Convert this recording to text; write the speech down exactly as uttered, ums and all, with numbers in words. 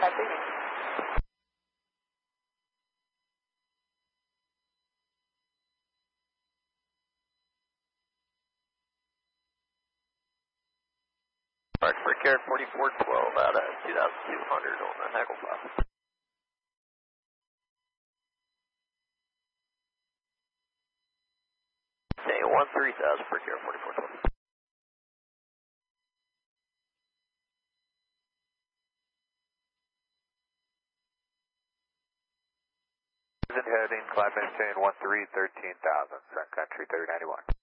Copy. Park for Carrot forty-four twelve out of two thousand two hundred on the Haggle file. Say one three thousand for Carrot forty-four twelve. Heading, climb maintain one three, thirteen thousand, Sun Country thirty ninety-one.